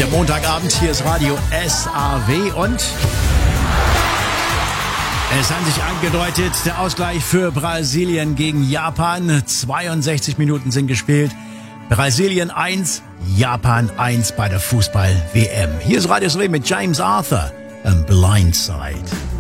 Der Montagabend, hier ist Radio SAW und es hat sich angedeutet, der Ausgleich für Brasilien gegen Japan. 62 Minuten sind gespielt. Brasilien 1, Japan 1 bei der Fußball-WM. Hier ist Radio SAW mit James Arthur, Blindside.